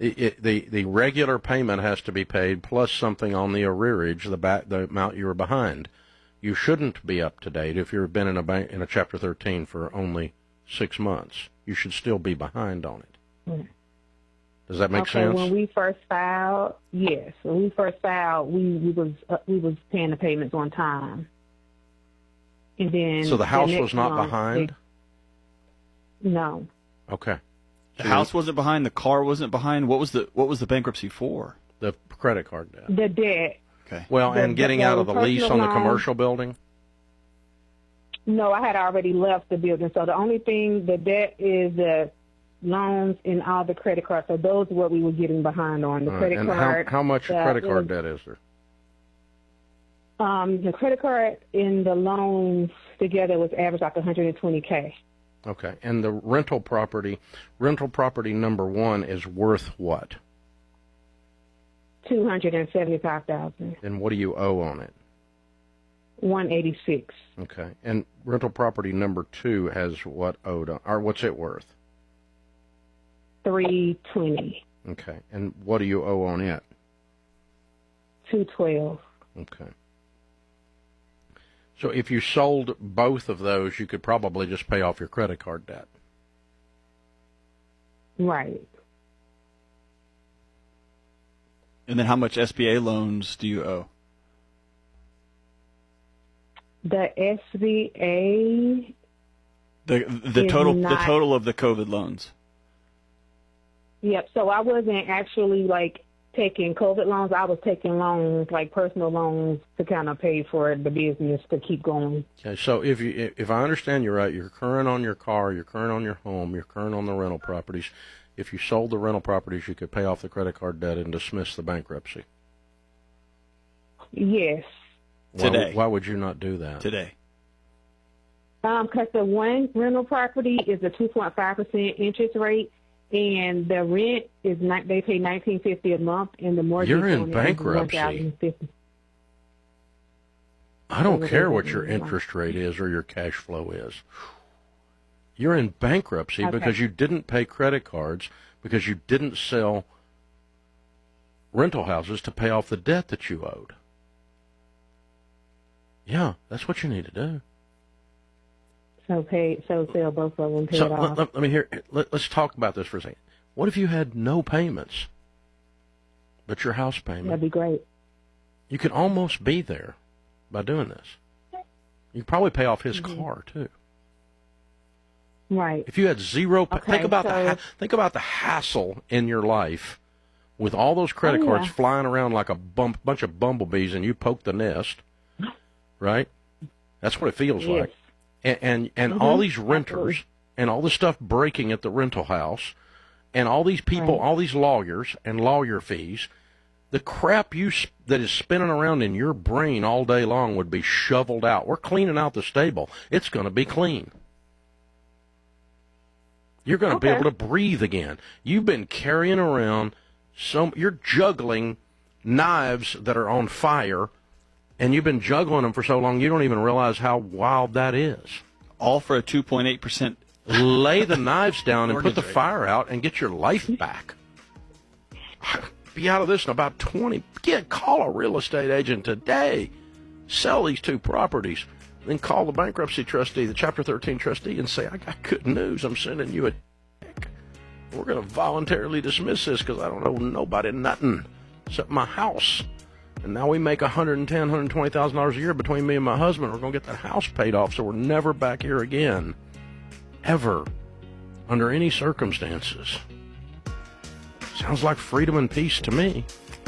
The regular payment has to be paid plus something on the arrearage, the amount you were behind. You shouldn't be up to date if you've been in a Chapter 13 for only 6 months. You should still be behind on it. Mm. Does that make sense? When we first filed, yes. When we first filed, we was paying the payments on time. And then so the house was not behind? No. Okay. The house wasn't behind. The car wasn't behind. What was the bankruptcy for? The credit card debt. The debt. Okay. Well, and getting out of the lease on the commercial building? No, I had already left the building. So the only thing, the debt is the loans and all the credit cards. So those are what we were getting behind on. The credit card. How much credit card debt is there? The credit card and the loans together was average like $120K. Okay, and the rental property number 1 is worth what? $275,000. And what do you owe on it? $186. Okay, and rental property number 2 has what owed on, or what's it worth? $320. Okay, and what do you owe on it? $212. Okay. So if you sold both of those, you could probably just pay off your credit card debt. Right. And then how much SBA loans do you owe? The SBA the total of the COVID loans. Yep. So I wasn't actually taking COVID loans. I was taking loans, like personal loans, to kind of pay for the business to keep going. Okay, so if I understand you right, you're current on your car, you're current on your home, you're current on the rental properties. If you sold the rental properties, you could pay off the credit card debt and dismiss the bankruptcy. Yes. Today. Why would you not do that? Today. Because the one rental property is a 2.5% interest rate, and the rent is they pay $1,950 a month, and the mortgage you're in bankruptcy. $1,050. I don't care what your interest rate is or your cash flow is. You're in bankruptcy because you didn't pay credit cards, because you didn't sell rental houses to pay off the debt that you owed. Yeah, that's what you need to do. So sell both of them, pay it off. Let me hear. Let's talk about this for a second. What if you had no payments, but your house payment? That'd be great. You could almost be there by doing this. You could probably pay off his car too. Right. If you had zero, think about the hassle in your life with all those credit cards flying around like a bunch of bumblebees, and you poke the nest. Right. That's what it feels like. And all these renters and all the stuff breaking at the rental house and all these people, all these lawyers and lawyer fees, the crap that is spinning around in your brain all day long would be shoveled out. We're cleaning out the stable. It's going to be clean. You're going to be able to breathe again. You've been carrying around you're juggling knives that are on fire, and you've been juggling them for so long you don't even realize how wild that is. All for a 2.8%. Lay the knives down and put the fire out and get your life back. Be out of this in about 20. Call a real estate agent today. Sell these 2 properties. Then call the bankruptcy trustee, the Chapter 13 trustee, and say, I got good news. I'm sending you a check. We're going to voluntarily dismiss this because I don't owe nobody nothing except my house. And now we make $110,000, $120,000 a year between me and my husband. We're going to get that house paid off, so we're never back here again. Ever. Under any circumstances. Sounds like freedom and peace to me.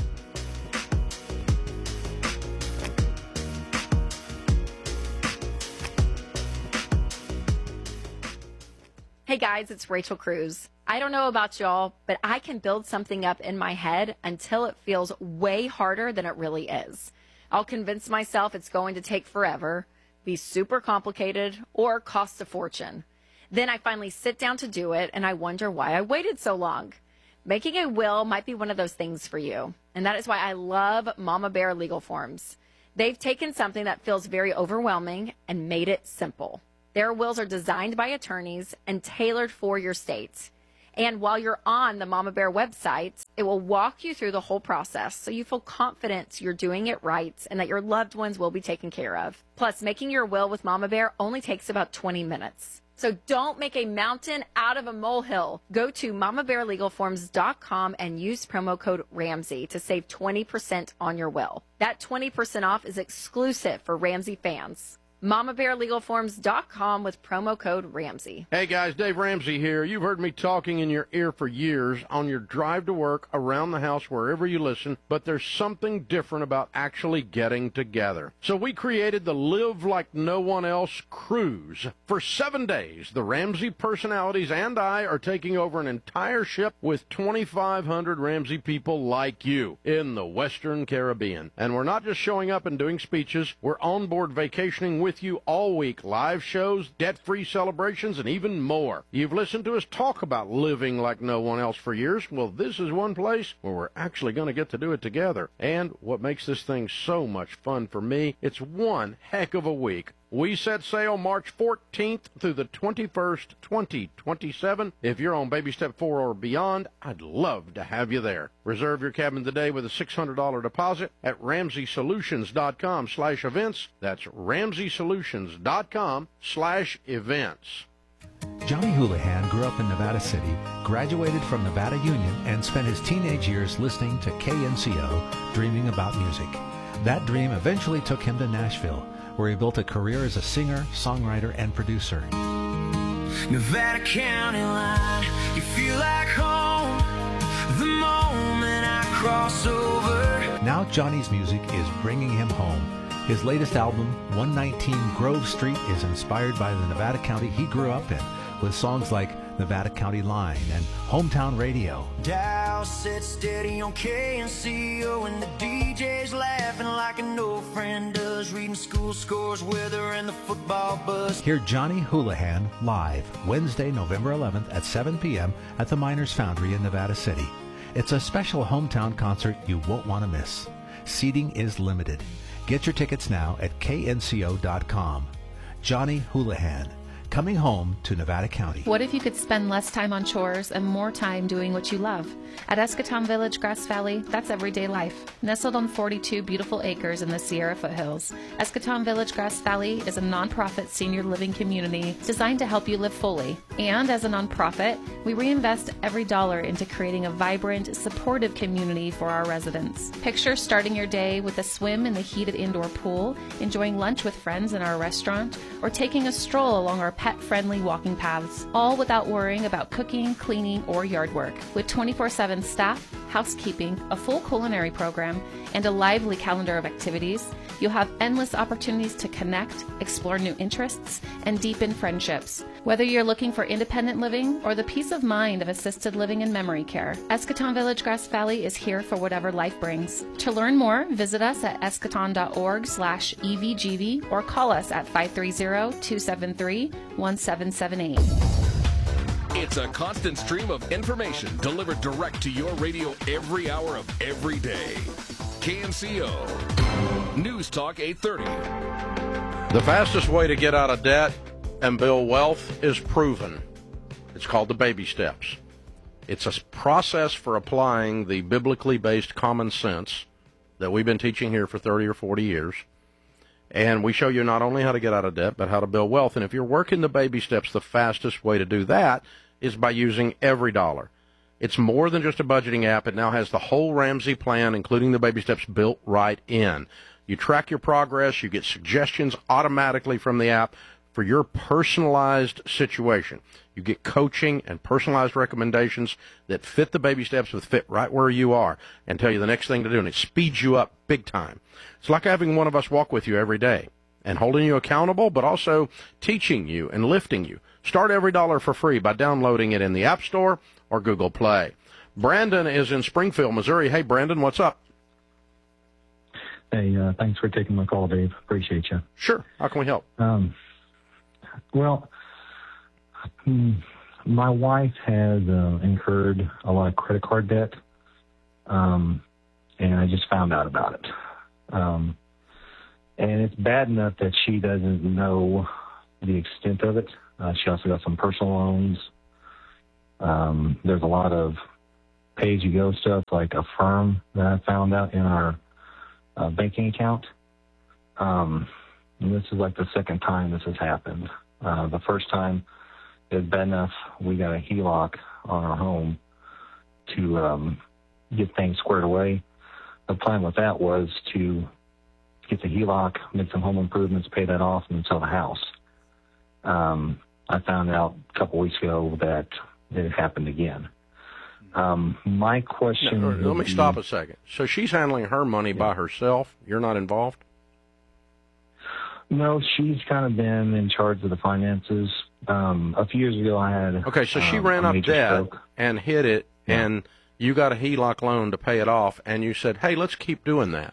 Hey guys, it's Rachel Cruz. I don't know about y'all, but I can build something up in my head until it feels way harder than it really is. I'll convince myself it's going to take forever, be super complicated, or cost a fortune. Then I finally sit down to do it, and I wonder why I waited so long. Making a will might be one of those things for you, and that is why I love Mama Bear Legal Forms. They've taken something that feels very overwhelming and made it simple. Their wills are designed by attorneys and tailored for your state. And while you're on the Mama Bear website, it will walk you through the whole process so you feel confident you're doing it right and that your loved ones will be taken care of. Plus, making your will with Mama Bear only takes about 20 minutes. So don't make a mountain out of a molehill. Go to mamabearlegalforms.com and use promo code Ramsey to save 20% on your will. That 20% off is exclusive for Ramsey fans. mamabearlegalforms.com with promo code Ramsey. Hey guys, Dave Ramsey here. You've heard me talking in your ear for years on your drive to work, around the house, wherever you listen, but there's something different about actually getting together. So we created the Live Like No One Else cruise. For 7 days, the Ramsey personalities and I are taking over an entire ship with 2,500 Ramsey people like you in the Western Caribbean. And we're not just showing up and doing speeches, we're on board vacationing with you all week. Live shows, debt-free celebrations, and even more. You've listened to us talk about living like no one else for years. Well, this is one place where we're actually going to get to do it together. And what makes this thing so much fun for me, it's one heck of a week. We set sail March 14th through the 21st, 2027. If you're on Baby Step 4 or beyond, I'd love to have you there. Reserve your cabin today with a $600 deposit at RamseySolutions.com/events. That's RamseySolutions.com/events. Johnny Houlihan grew up in Nevada City, graduated from Nevada Union, and spent his teenage years listening to KNCO, dreaming about music. That dream eventually took him to Nashville, where he built a career as a singer, songwriter, and producer. Nevada County line, you feel like home the moment I cross over. Now Johnny's music is bringing him home. His latest album, 119 Grove Street, is inspired by the Nevada County he grew up in, with songs like Nevada County Line and Hometown Radio. Dial set steady on KNCO and the DJ's laughing like an old friend does, reading school scores, weather, and the football buzz. Hear Johnny Houlihan live Wednesday, November 11th at 7 p.m. at the Miners Foundry in Nevada City. It's a special hometown concert you won't want to miss. Seating is limited. Get your tickets now at knco.com. Johnny Houlihan, coming home to Nevada County. What if you could spend less time on chores and more time doing what you love? At Escatón Village, Grass Valley, that's everyday life. Nestled on 42 beautiful acres in the Sierra foothills, Escatón Village, Grass Valley is a nonprofit senior living community designed to help you live fully. And as a nonprofit, we reinvest every dollar into creating a vibrant, supportive community for our residents. Picture starting your day with a swim in the heated indoor pool, enjoying lunch with friends in our restaurant, or taking a stroll along our pet-friendly walking paths, all without worrying about cooking, cleaning, or yard work. With 24/7 staff, housekeeping, a full culinary program, and a lively calendar of activities, you'll have endless opportunities to connect, explore new interests, and deepen friendships. Whether you're looking for independent living or the peace of mind of assisted living and memory care, Escatón Village, Grass Valley is here for whatever life brings. To learn more, visit us at escaton.org/EVGV or call us at 530-273-1778. It's a constant stream of information delivered direct to your radio every hour of every day. KNCO News Talk 830. The fastest way to get out of debt and build wealth is proven. It's called the baby steps. It's a process for applying the biblically based common sense that we've been teaching here for 30 or 40 years. And we show you not only how to get out of debt, but how to build wealth. And if you're working the baby steps, the fastest way to do that is by using Every Dollar. It's more than just a budgeting app. It now has the whole Ramsey plan, including the baby steps, built right in. You track your progress. You get suggestions automatically from the app for your personalized situation. You get coaching and personalized recommendations that fit the baby steps, that fit right where you are, and tell you the next thing to do, and it speeds you up big time. It's like having one of us walk with you every day and holding you accountable, but also teaching you and lifting you. Start Every Dollar for free by downloading it in the App Store or Google Play. Brandon is in Springfield, Missouri. Hey, Brandon, what's up? Hey, thanks for taking my call, Dave. Appreciate you. Sure. How can we help? Well, my wife has incurred a lot of credit card debt, and I just found out about it. And it's bad enough that she doesn't know the extent of it. She also got some personal loans. There's a lot of pay-as-you-go stuff like Affirm that I found out in our banking account. And this is like the second time this has happened. The first time it was bad enough we got a HELOC on our home to get things squared away. The plan with that was to get the HELOC, make some home improvements, pay that off, and then sell the house. I found out a couple weeks ago that it happened again. My question... Let me stop a second. So she's handling her money by herself? You're not involved? No, she's kind of been in charge of the finances. A few years ago I had... Okay, so she ran up debt and hit it, and you got a HELOC loan to pay it off, and you said, hey, let's keep doing that.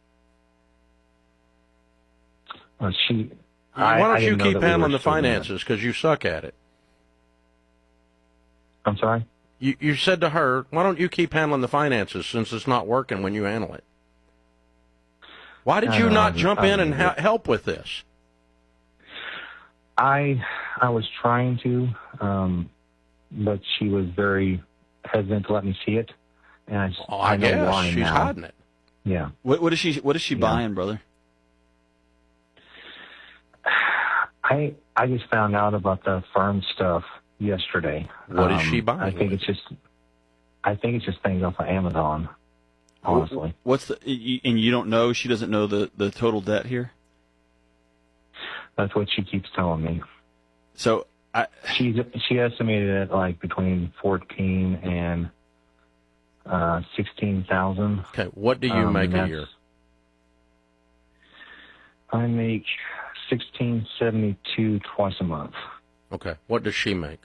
Why don't you keep handling the finances because you suck at it? I'm sorry? You said to her, why don't you keep handling the finances since it's not working when you handle it? Why did you not jump in and help with this? I was trying to, but she was very hesitant to let me see it. And I know guess why she's now. hiding it. Yeah. What is she buying, brother? I just found out about the firm stuff yesterday. What is she buying? I think it's just things off of Amazon. Honestly, what's the? And you don't know? She doesn't know the total debt here. That's what she keeps telling me. So she estimated it like between 14 and 16,000. Okay, what do you make a year? I make $1,672 twice a month. Okay, what does she make?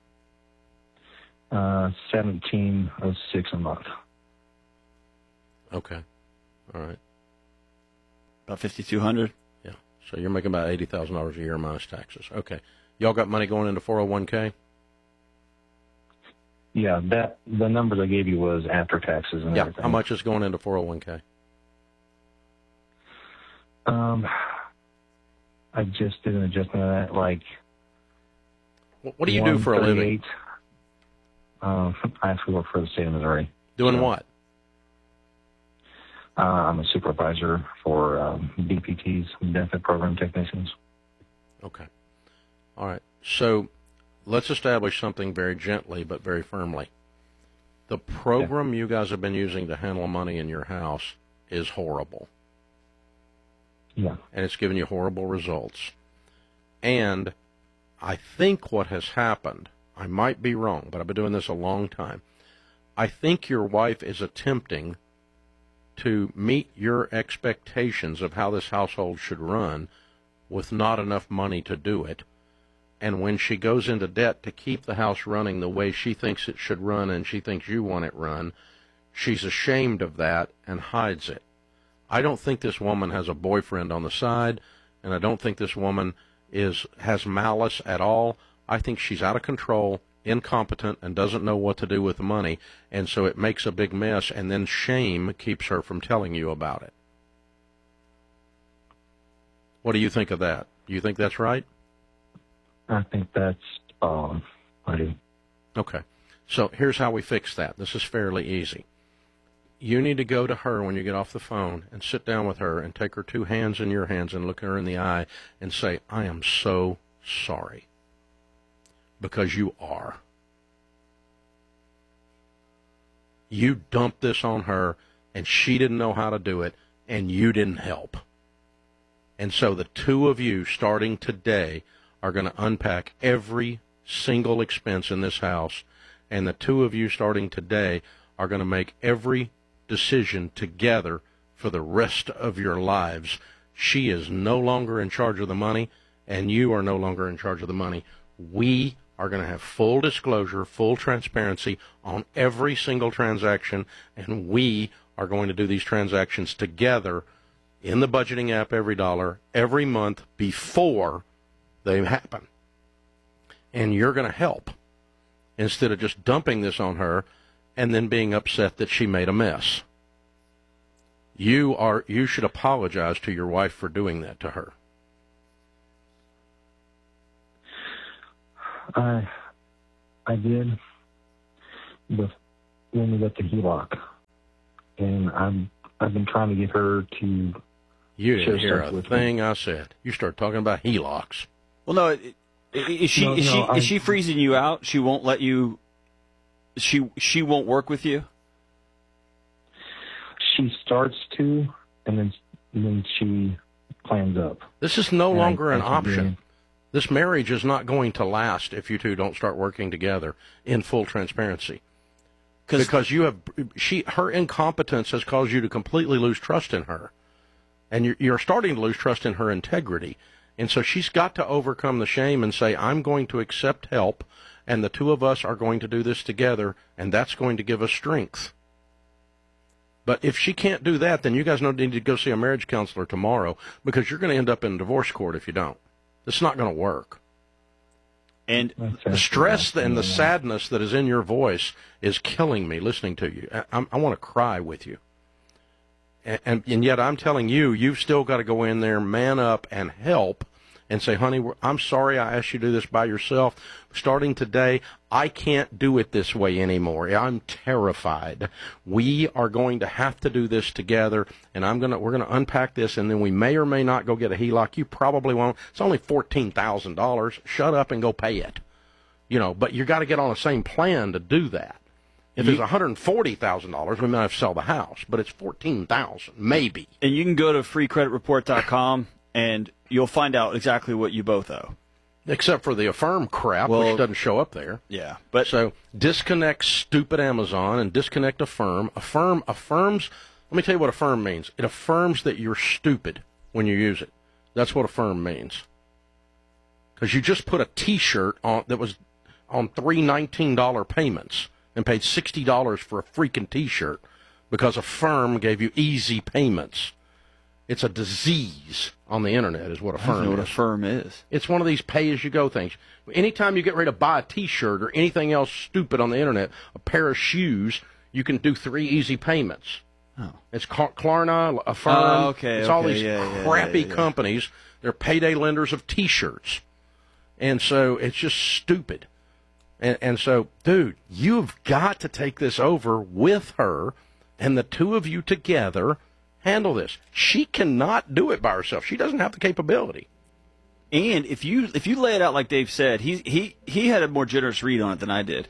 $1,706 a month. Okay, all right. About $5,200. Yeah, so you're making about $80,000 a year minus taxes. Okay, y'all got money going into 401k? Yeah, the number they gave you was after taxes and everything. How much is going into 401k? I just did an adjustment of that, like... What do you do for a living? I actually work for the state of Missouri. Doing what? I'm a supervisor for BPTs, benefit program technicians. Okay. All right. So let's establish something very gently but very firmly. The program you guys have been using to handle money in your house is horrible. Yeah. And it's given you horrible results. And I think what has happened, I might be wrong, but I've been doing this a long time. I think your wife is attempting to meet your expectations of how this household should run with not enough money to do it. And when she goes into debt to keep the house running the way she thinks it should run and she thinks you want it run, she's ashamed of that and hides it. I don't think this woman has a boyfriend on the side, and I don't think this woman has malice at all. I think she's out of control, incompetent, and doesn't know what to do with the money, and so it makes a big mess, and then shame keeps her from telling you about it. What do you think of that? Do you think that's right? I think that's I do. Okay. So here's how we fix that. This is fairly easy. You need to go to her when you get off the phone and sit down with her and take her two hands in your hands and look her in the eye and say, I am so sorry. Because you are. You dumped this on her, and she didn't know how to do it, and you didn't help. And so the two of you, starting today, are going to unpack every single expense in this house, and the two of you, starting today, are going to make every decision together for the rest of your lives. She is no longer in charge of the money, and you are no longer in charge of the money. We are going to have full disclosure, full transparency on every single transaction, and we are going to do these transactions together in the budgeting app every dollar, every month before they happen. And you're going to help instead of just dumping this on her and then being upset that she made a mess. You should apologize to your wife for doing that to her. I did. when we got the HELOC, and I've been trying to get her to. You didn't hear a thing I said. You start talking about HELOCs. Well, no, is she freezing you out? She won't let you. She won't work with you. She starts to, and then she clams up. This is no longer an option. This marriage is not going to last if you two don't start working together in full transparency. Because her incompetence has caused you to completely lose trust in her. And you're starting to lose trust in her integrity. And so she's got to overcome the shame and say, I'm going to accept help, and the two of us are going to do this together, and that's going to give us strength. But if she can't do that, then you guys need to go see a marriage counselor tomorrow, because you're going to end up in divorce court if you don't. It's not going to work. And the stress and the sadness that is in your voice is killing me listening to you. I want to cry with you. And yet I'm telling you, you've still got to go in there, man up, and help, and say, honey, I'm sorry I asked you to do this by yourself. Starting today, I can't do it this way anymore. I'm terrified. We are going to have to do this together, and we're gonna unpack this, and then we may or may not go get a HELOC. You probably won't. It's only $14,000. Shut up and go pay it. But you got to get on the same plan to do that. If it's $140,000, we might have to sell the house, but it's $14,000, maybe. And you can go to freecreditreport.com, and you'll find out exactly what you both owe. Except for the Affirm crap, which doesn't show up there. Yeah. So disconnect stupid Amazon and disconnect Affirm. Affirms, let me tell you what Affirm means. It affirms that you're stupid when you use it. That's what Affirm means. Because you just put a T-shirt on that was on three $19 payments and paid $60 for a freaking T-shirt because Affirm gave you easy payments. It's a disease on the internet is what Affirm is. I don't know what Affirm is. It's one of these pay-as-you-go things. Anytime you get ready to buy a T-shirt or anything else stupid on the internet, a pair of shoes, you can do 3 easy payments. Oh. It's Klarna, Affirm. It's all these crappy companies. They're payday lenders of T-shirts. And so it's just stupid. And so, dude, you've got to take this over with her, and the two of you together handle this. She cannot do it by herself. She doesn't have the capability. And if you lay it out like Dave said, he had a more generous read on it than I did.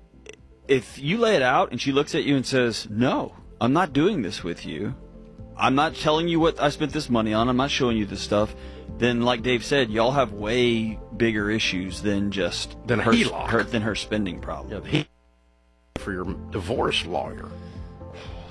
If you lay it out and she looks at you and says, no, I'm not doing this with you. I'm not telling you what I spent this money on. I'm not showing you this stuff. Then, like Dave said, y'all have way bigger issues than just her spending problem. Yeah, for your divorce lawyer.